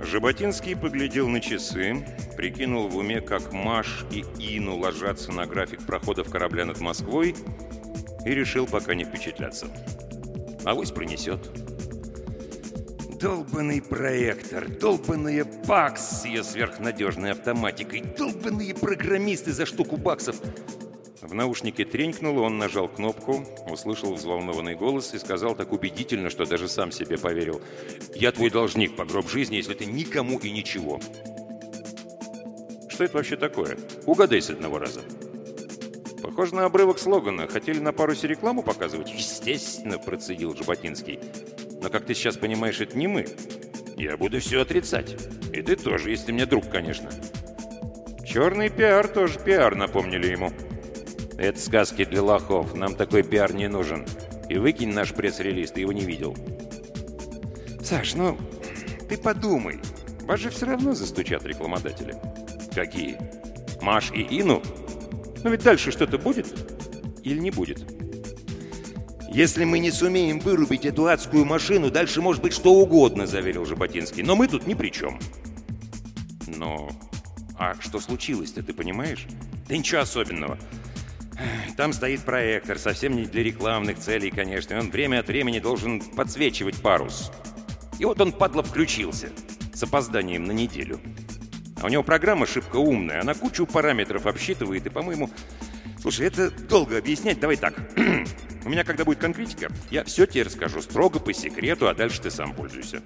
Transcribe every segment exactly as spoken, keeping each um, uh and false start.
Жаботинский поглядел на часы, прикинул в уме, как Маш и Ину ложатся на график проходов корабля над Москвой и решил пока не впечатляться. Авось пронесет. Долбанный проектор, долбанная бакс с ее сверхнадежной автоматикой, долбанные программисты за штуку баксов. В наушнике тренькнуло, он нажал кнопку, услышал взволнованный голос и сказал так убедительно, что даже сам себе поверил: «Я твой должник по гроб жизни, если ты никому и ничего». Что это вообще такое? Угадай с одного раза. Похоже на обрывок слогана. Хотели на парусе рекламу показывать? Естественно, процедил Жаботинский. Но, как ты сейчас понимаешь, это не мы. Я буду все отрицать. И ты тоже, если мне друг, конечно. Черный пиар тоже пиар, напомнили ему. Это сказки для лохов. Нам такой пиар не нужен. И выкинь наш пресс-релиз, ты его не видел. Саш, ну, ты подумай. Вас же все равно застучат рекламодатели. Какие? Маш и Ину? Но ведь дальше что-то будет или не будет? Если мы не сумеем вырубить эту адскую машину, дальше может быть что угодно, заверил Жаботинский. Но мы тут ни при чем. Но... А что случилось-то, ты понимаешь? Да ничего особенного. Там стоит проектор, совсем не для рекламных целей, конечно. И он время от времени должен подсвечивать парус. И вот он, падла, включился. С опозданием на неделю. А у него программа шибко умная. Она кучу параметров обсчитывает и, по-моему... Слушай, это долго объяснять. Давай так. У меня, когда будет конкретика, я все тебе расскажу строго по секрету, а дальше ты сам пользуйся.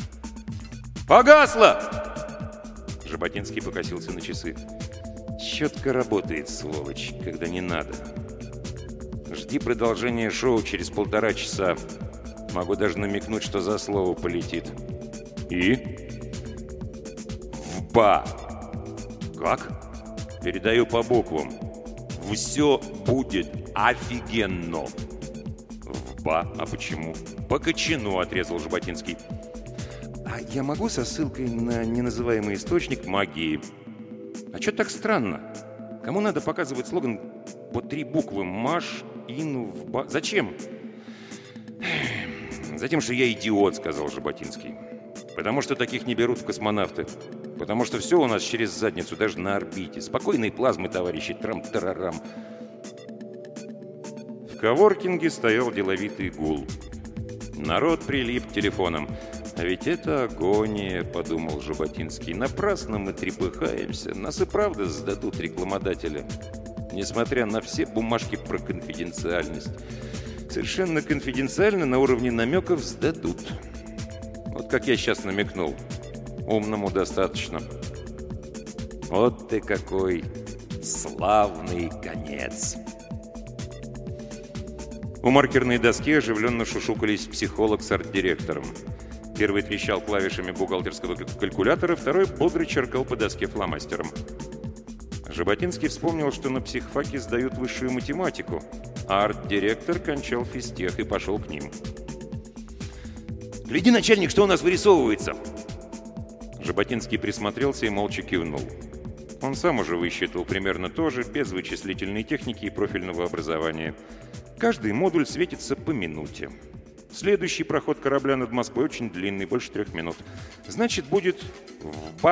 Погасло! Жаботинский покосился на часы. Четко работает, сволочь, когда не надо. Жди продолжения шоу через полтора часа. Могу даже намекнуть, что за слово полетит. И? Вба. Как? Передаю по буквам. Все будет офигенно. Вба. А почему? По кочану, отрезал Жаботинский. А я могу со ссылкой на неназываемый источник магии? А что так странно? Кому надо показывать слоган по три буквы? Маш, Ину, Вба... Зачем? Затем, что я идиот, сказал Жаботинский. Потому что таких не берут в космонавты. Потому что все у нас через задницу, даже на орбите. Спокойной плазмы, товарищи, трам-тарарам. В коворкинге стоял деловитый гул. Народ прилип к телефонам. А ведь это агония, подумал Жаботинский. Напрасно мы трепыхаемся. Нас и правда сдадут рекламодатели. Несмотря на все бумажки про конфиденциальность. Совершенно конфиденциально на уровне намеков сдадут. Вот как я сейчас намекнул. Умному достаточно. Вот ты какой славный конец. У маркерной доски оживленно шушукались психолог с арт-директором. Первый трещал клавишами бухгалтерского калькулятора, второй бодро черкал по доске фломастером. Жаботинский вспомнил, что на психфаке сдают высшую математику, а арт-директор кончал физтех и пошел к ним. «Гляди, начальник, что у нас вырисовывается!» Жаботинский присмотрелся и молча кивнул. Он сам уже высчитывал примерно то же, без вычислительной техники и профильного образования. Каждый модуль светится по минуте. Следующий проход корабля над Москвой очень длинный, больше трех минут. Значит, будет в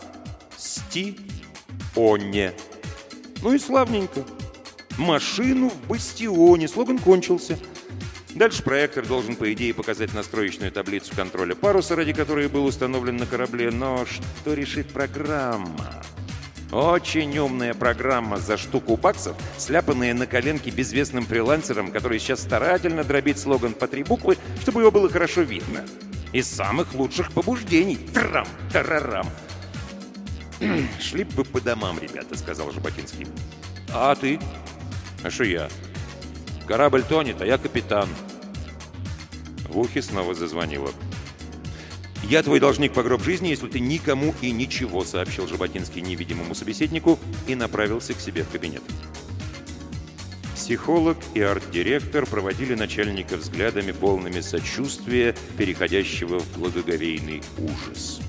Ба-сти-оне. Ну и славненько. Машину в бастионе. Слоган кончился. Дальше проектор должен, по идее, показать настроечную таблицу контроля паруса, ради которой был установлен на корабле. Но что решит программа? Очень умная программа за штуку баксов, сляпанная на коленке безвестным фрилансером, который сейчас старательно дробит слоган по три буквы, чтобы его было хорошо видно. Из самых лучших побуждений. Трам-тарарам. «Шли бы по домам, ребята», — сказал Жаботинский. «А ты?» «А что я?» «Корабль тонет, а я капитан». В ухе снова зазвонило. «Я твой должник по гроб жизни, если ты никому и ничего», — сообщил Жаботинский невидимому собеседнику и направился к себе в кабинет. Психолог и арт-директор проводили начальника взглядами, полными сочувствия, переходящего в благоговейный ужас.